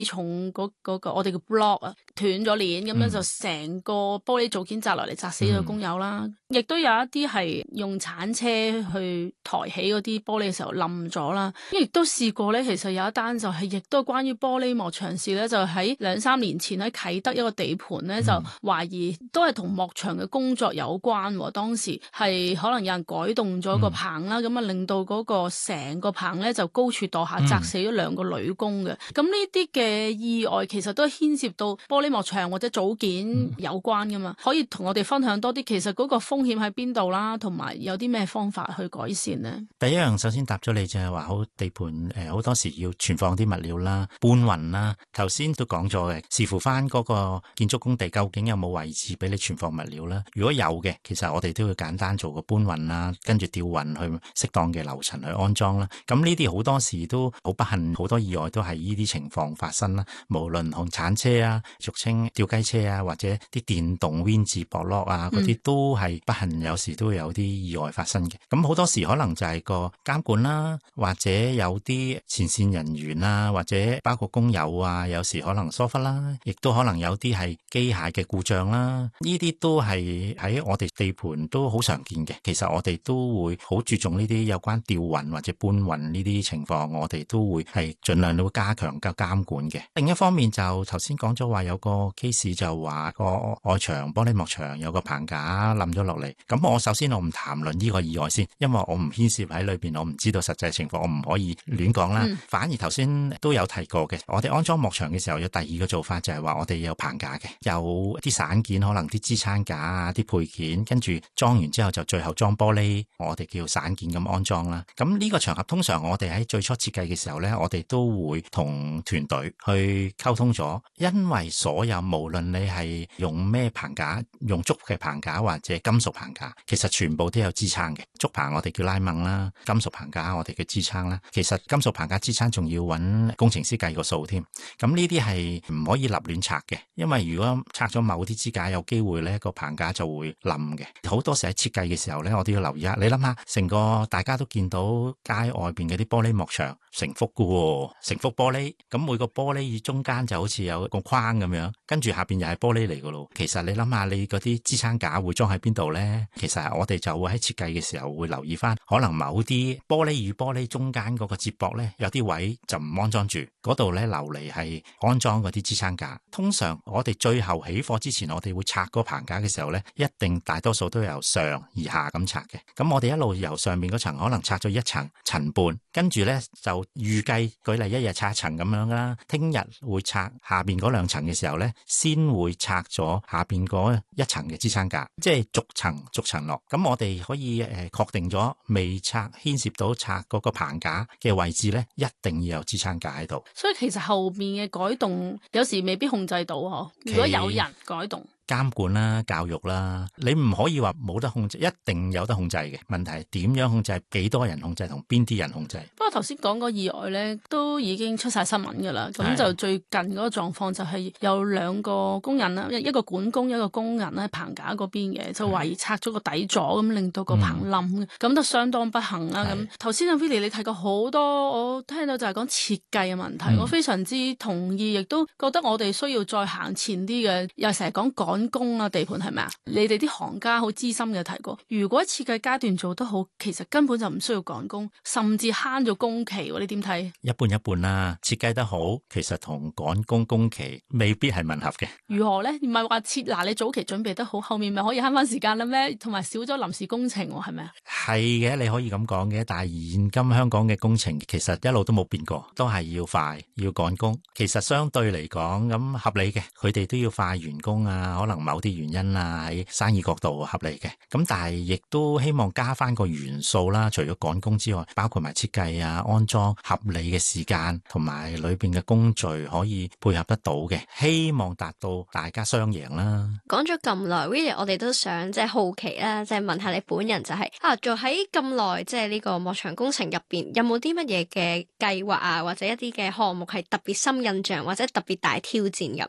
重嗰個我哋嘅 block 啊斷咗鏈，咁樣就成個玻璃組件砸落嚟，砸死咗工友啦。亦都有一啲係用鏟車去抬起嗰啲玻璃嘅時候冧咗啦。亦都試過咧，其實有一單就係亦都關於玻璃幕牆事咧，就喺2-3年前喺啟德一個地盤咧，就懷疑都係同幕牆嘅工作有關。當時係可能有人改動咗個棚啦，咁啊令到嗰個成個棚咧就高處墮下，砸死咗2個女工嘅。咁呢啲嘅意外其實都牽涉到玻璃幕牆或者組件有關噶嘛，可以同我哋分享多啲，其實嗰個風險喺邊度啦，同埋有啲咩方法去改善呢？ 第一樣首先答咗你就係話好地盤好多時要存放啲物料啦、搬運啦。頭先都講咗嘅，視乎翻嗰個建築工地究竟有冇位置俾你存放物料啦。如果有嘅，其實我哋都要簡單做個搬運啦，跟住吊運去適當嘅樓層去安裝啦。咁呢啲好多時都好不幸，好多意外都係呢啲情況發生啦。無論紅鏟車啊、俗稱吊雞車啊，或者啲電動 Win 字駁 lock 啊，嗰啲都係不幸，有時都會有啲意外發生嘅。咁好多時可能就係個監管啦，或者有啲前線人員啊，或者包括工友啊，有時可能疏忽啦，亦都可能有啲係機械嘅故障啦。呢啲都係喺我哋地盤都好常見嘅。其實我哋都會好注重呢啲有關吊運或者搬運呢啲情況，我哋都會係盡量都加強個監管嘅。另一方面就頭先講咗話有個 case 就話個外牆玻璃幕牆有個棚架冧咗落嚟。咁我首先我唔談論呢個意外先，因為我唔牽涉喺裏邊，我唔知道實際情況，我唔可以亂講啦。反而頭先都有提過嘅，我哋安裝幕牆嘅時候有第二個做法，就係話我哋有棚架嘅，有啲散件，可能啲支撐架啊、啲配件，跟住裝完之後就最後裝玻璃，我哋叫散件咁安裝啦。咁呢個場合通常我哋喺最初設計嘅時候呢，我哋都會同團隊去溝通咗，因為所有無論你係用咩棚架，用竹嘅棚架或者金屬棚架，其實全部都有支撐嘅。竹棚我哋叫拉掹啦，金屬棚架我哋嘅支撐啦。其實金屬棚架支撐仲要揾工程師計個數添。咁呢啲係唔可以立亂拆嘅，因為如果拆咗某啲支架，有機會呢個棚架就會冧嘅。好多時喺設計嘅時候呢，我都要留意下。你諗下，成個大家都見到街外邊嗰啲玻璃幕牆成幅㗎喎，成幅玻璃，咁每個玻璃中間就好似有個框咁樣，跟住下邊又係玻璃嚟㗎咯。其實你諗下，你嗰啲支撐架會裝喺邊度呢？其實我哋就會喺設計嘅時候會留意翻，可能某啲玻璃與玻璃中間嗰個接駁呢，有啲位就唔安裝住，嗰度呢留嚟係安裝嗰啲支撐架。通常我哋最後起貨之前，我哋會拆個棚架嘅時候呢，一定大多數都由上而下咁拆嘅。咁我哋一路由上面嗰層可能拆咗一層半，跟住呢就預計舉例一日拆一層咁樣啦。聽日會拆下邊嗰2層嘅時候呢，先會拆咗下邊嗰一層嘅支撐架，即係逐層落。咁我哋可以確定咗未拆牽涉到拆嗰個棚架嘅位置呢，一定要有支撐架喺度。 所以其實後面嘅改動有時未必控制到嗬。如果有人改動， 監管啦、教育啦，你唔可以話冇得控制，一定有得控制嘅。問題係點樣控制，幾多人控制，同邊啲人控制。 不過頭先講個意外咧，都已經出晒新聞噶啦。咁就最近嗰個狀況就係有2個工人啦，一個管工，一個工人咧，棚架嗰邊嘅就懷疑拆咗個底座，咁令到個棚冧，咁都相當不幸啦。咁頭先阿 Willy 你提過好多，我聽到就係講設計嘅問題，我非常之同意，亦都覺得我哋需要再行前啲嘅。又成日講趕工啊，地盤係咪啊？你哋啲行家好資深嘅提過，如果設計階段做得好，其實根本就唔需要趕工，甚至慳咗工期。你點睇？ 一半一半啦，設計得好，其實同趕工期未必係吻合嘅。 如何呢？唔係話你早期準備得好，後面咪可以慳翻時間啦咩？同埋少咗臨時工程，係咪啊？ 係嘅，你可以咁講嘅。但係現今香港嘅工程其實一路都冇變過，都係要快，要趕工。其實相對嚟講咁合理嘅，佢哋都要快完工啊，可能某啲原因啊，喺生意角度合理嘅。咁但係亦都希望加翻個元素啦，除咗趕工之外，包括埋設計啊、安裝合理嘅時間，同埋裏邊嘅工序可以配合得到嘅，希望達到大家雙贏啦。 講咗咁耐 Willy 我哋都想即係好奇啦，即係問下你本人就係做喺咁耐，即係呢個幕牆工程入邊，有冇啲乜嘢嘅計劃啊，或者一啲嘅項目係特別深印象或者特別大挑戰咁噶？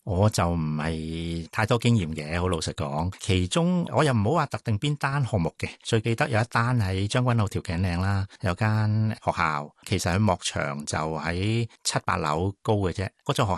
我就唔係太多經驗嘅，好老實講。其中我又唔好話特定邊單項目嘅，最記得有一單喺將軍澳調景嶺啦，有間學校，其實佢幕牆就喺7-8樓高嘅啫。嗰座學